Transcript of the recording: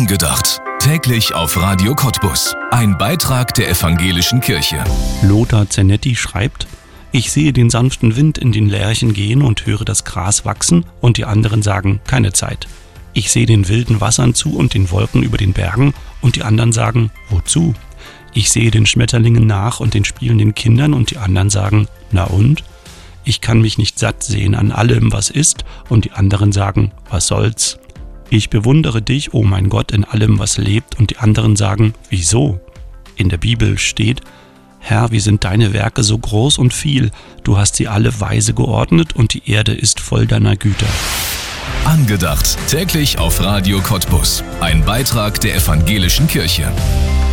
Angedacht. Täglich auf Radio Cottbus. Ein Beitrag der Evangelischen Kirche. Lothar Zenetti schreibt: Ich sehe den sanften Wind in den Lärchen gehen und höre das Gras wachsen, und die anderen sagen, keine Zeit. Ich sehe den wilden Wassern zu und den Wolken über den Bergen, und die anderen sagen, wozu? Ich sehe den Schmetterlingen nach und den spielenden Kindern, und die anderen sagen, na und? Ich kann mich nicht satt sehen an allem, was ist, und die anderen sagen, was soll's? Ich bewundere dich, o mein Gott, in allem, was lebt, und die anderen sagen, wieso? In der Bibel steht: Herr, wie sind deine Werke so groß und viel, du hast sie alle weise geordnet, und die Erde ist voll deiner Güter. Angedacht. Täglich auf Radio Cottbus. Ein Beitrag der Evangelischen Kirche.